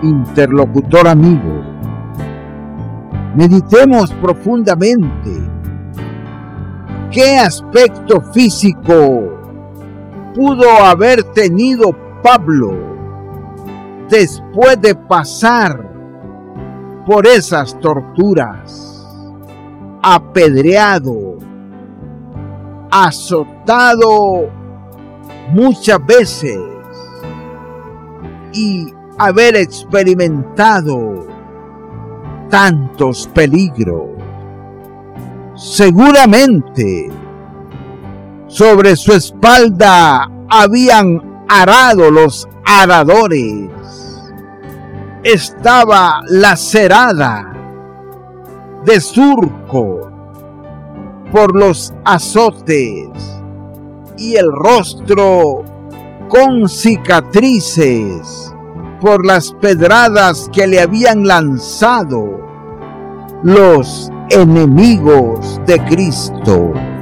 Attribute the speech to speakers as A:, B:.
A: interlocutor amigo, meditemos profundamente qué aspecto físico pudo haber tenido Pablo después de pasar por esas torturas, apedreado, azotado muchas veces y haber experimentado tantos peligros. Seguramente sobre su espalda habían arado los aradores, estaba lacerada de surco por los azotes y el rostro con cicatrices por las pedradas que le habían lanzado los enemigos de Cristo.